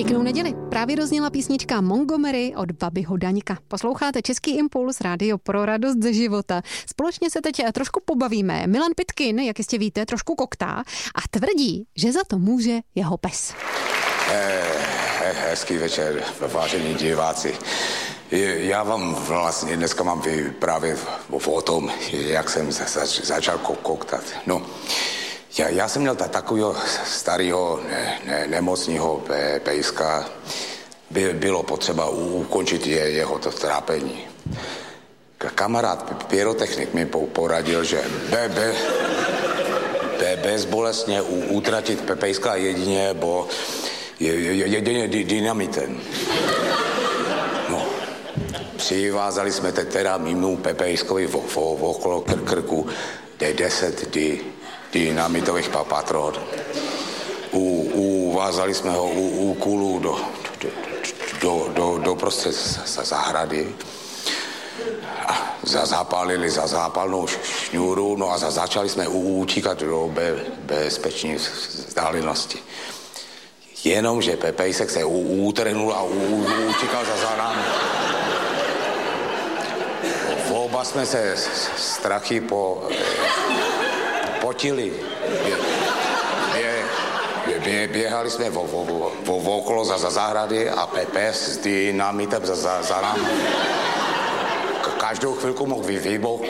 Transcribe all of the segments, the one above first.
Pěknou neděli. Právě dozněla písnička Montgomery od Bobbyho Daňka. Posloucháte Český impuls, rádio pro radost ze života. Společně se teď trošku pobavíme. Milan Pitkin, jak jistě víte, trošku koktá a tvrdí, že za to může jeho pes. Hezký večer, vážení diváci. Já vám vlastně dneska mám vyprávět o tom, jak jsem začal koktat. No, já jsem měl takového starého nemocného pejska. Bylo potřeba ukončit jeho trápení. Kamarád pyrotechnik mi poradil, že bezbolestně utratit pejska jedině dynamitem. No, přivázali jsme teda mimo pejskovi okolo krku 10 dynamitových patron. Uvázali jsme ho u kulu do prostřed zahrady. Zapálili za zápalnou šňůru, no a začali jsme utíkat do bezpečné vzdálenosti. Jenomže pejsek se utrhnul a utíkal za námi. Oba jsme se strachy potili. Běhali jsme okolo za zahrady a pes s dynamitem za námi. Každou chvilku mohl vybuchnout.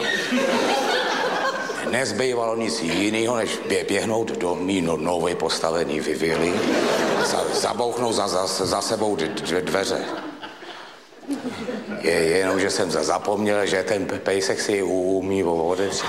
Nezbývalo nic jiného, než běhnout do mý nové postavený vily a zabouchnout za sebou dveře. Jenomže jsem zapomněl, že ten pejsek si umí otevřít.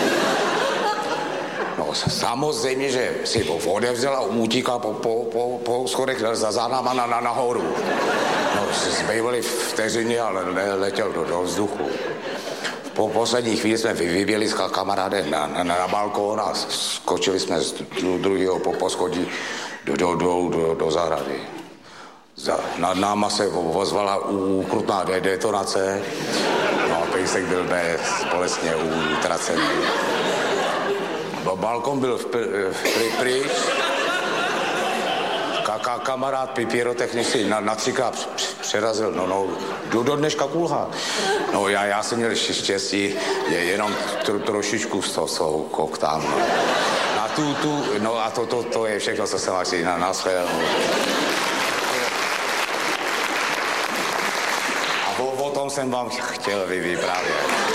No samozřejmě, že si otevřel a utíkal po schodech za náma nahoru. No, zbývaly vteřiny, ale letěl do vzduchu. Po poslední chvíli jsme vyběli s kamarádem na balkón a skočili jsme z druhého poschodí do zahrady. Nad náma se ozvala ukrutná detonace, no a pejsek byl bezbolestně utracený. Balkón byl pryč. Kamarád pyrotechnici na 3krát přerazil, no, do dneška kulhá. No, já jsem měl štěstí, jenom trošičku z toho koktám. No a to je všechno, co jsem asi nashledal. A o tom jsem vám chtěl vyprávět.